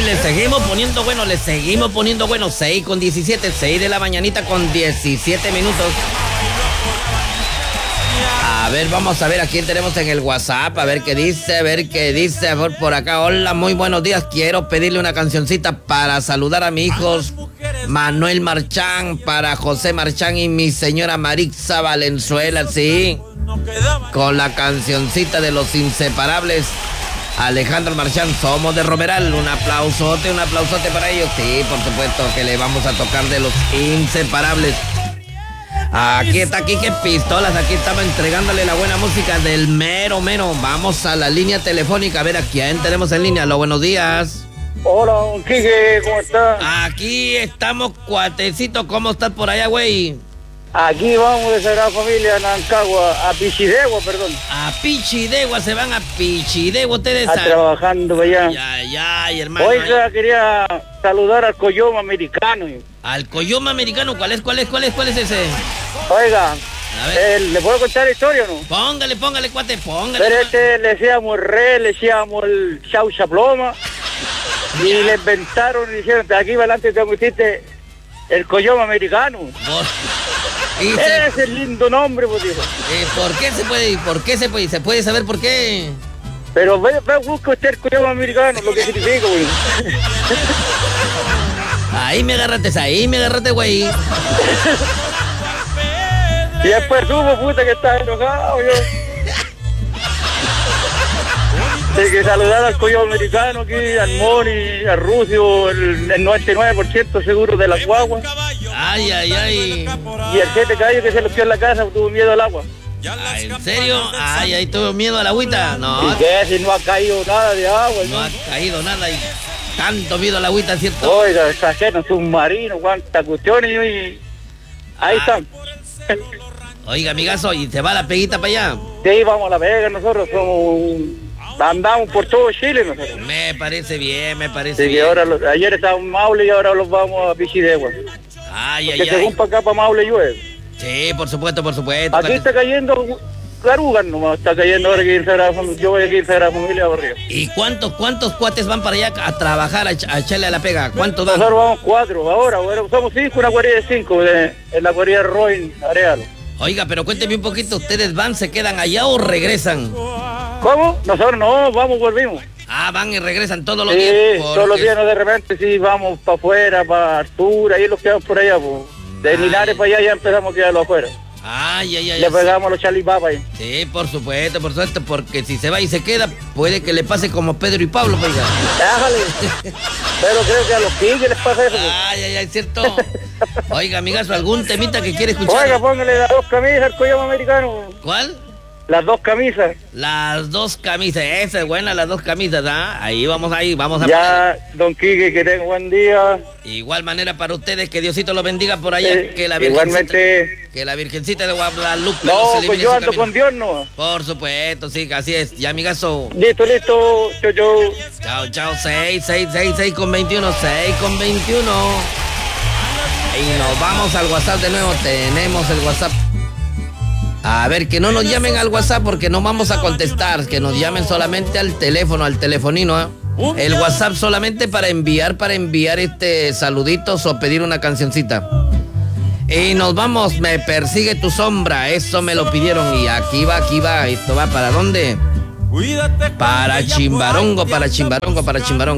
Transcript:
le seguimos poniendo bueno. 6 con 17, 6 de la mañanita con 17 minutos. A ver, vamos a ver a quién tenemos en el WhatsApp, a ver qué dice, por acá. Hola, muy buenos días, quiero pedirle una cancioncita para saludar a mis hijos Manuel Marchán, para José Marchán y mi señora Marixa Valenzuela, sí, con la cancioncita de los inseparables. Alejandro Marchán, somos de Romeral, un aplausote para ellos, sí, por supuesto que le vamos a tocar de los inseparables. Aquí está Quique Pistolas, aquí estamos entregándole la buena música del mero. Vamos a la línea telefónica, a ver a quién tenemos en línea. Hola, buenos días. Hola, don Quique, ¿cómo estás? Aquí estamos, cuatecito, ¿cómo estás por allá, güey? Aquí vamos de Sagrada Familia a Nancagua, a Pichidegua, perdón. A Pichidegua, se van a Pichidegua ustedes. Trabajando para allá. Ya, hermano. Oiga, quería saludar al Coyoma Americano. ¿Al Coyoma Americano? ¿Cuál es ese? Oiga, ¿le puedo contar la historia o no? Póngale, cuate, póngale. Pero le decíamos el rey, le decíamos el chaucha ploma. Y le inventaron y dijeron, de aquí para adelante te metiste el Coyoma Americano. Ese es lindo nombre, pues dijo. ¿Por qué se puede? ¿Se puede saber por qué? Pero ve, busca usted el Coyoma Americano, lo que significa, güey. Ahí me agarraste, güey. Y después supo, puta, que estás enojado, yo. Hay que saludar al Coyoma Americano aquí, al Moni, al Rucio, el 99% seguro de las guaguas. Ay. Y el 7 caballo que se lo quedó en la casa, tuvo miedo al agua. ¿En serio? Ay, ahí tuvo miedo al agüita. No. ¿Y qué? Si no ha caído nada de agua. No ha caído nada y tanto miedo al agüita, ¿cierto? Oiga, exagero, submarino, cuántas cuestiones y ahí están. Oiga, amigazo, ¿y se va la peguita para allá? Sí, vamos a la pega, nosotros andamos por todo Chile nosotros. Me parece bien. Sí, ahora ayer estábamos en Maule y ahora los vamos a Pichidegua. Porque según para acá, para Maule llueve. Sí, por supuesto. Aquí está cayendo carugas nomás, está cayendo ahora que yo voy aquí a Sagrada Familia por arriba. ¿Y cuántos cuates van para allá a trabajar, a echarle a la pega? ¿Cuántos van? Nosotros vamos 4 ahora, bueno, somos 5, una cuadrilla de 5 en la cuadrilla Roy Arealo. Oiga, pero cuénteme un poquito, ¿ustedes van, se quedan allá o regresan? ¿Cómo? Nosotros no, volvimos. Ah, van y regresan todos los días. Sí, todos los días, no, de repente sí, vamos para afuera, para Artura, ahí los quedamos por allá, pues. De Linares para allá ya empezamos a quedarlo afuera. Le pegamos los chalipapas ahí. Sí, por supuesto, porque si se va y se queda, puede que le pase como Pedro y Pablo, oiga. Déjale. Pero creo que a los Quiques les pasa eso. Es cierto. Oiga, amigazo, ¿algún temita que quiere escuchar? Oiga, póngale las 2 camisas al Coyoma Americano. ¿Cuál? Las 2 camisas. Las 2 camisas, esa es buena, las 2 camisas, ¿ah? Ahí vamos a ya, poner. Don Quique, que tenga buen día. Igual manera para ustedes, que Diosito los bendiga por allá, que la Virgencita de Guadalupe. No, pues yo ando con Dios, ¿no? Por supuesto, sí, así es. Ya, amigazo. Listo. Chao. 6 con 21. Y nos vamos al WhatsApp de nuevo. Tenemos el WhatsApp. A ver, que no nos llamen al WhatsApp porque no vamos a contestar, que nos llamen solamente al teléfono, al telefonino, ¿eh? El WhatsApp solamente para enviar saluditos o pedir una cancioncita. Y nos vamos, me persigue tu sombra, eso me lo pidieron y aquí va, ¿esto va para dónde? Para Chimbarongo.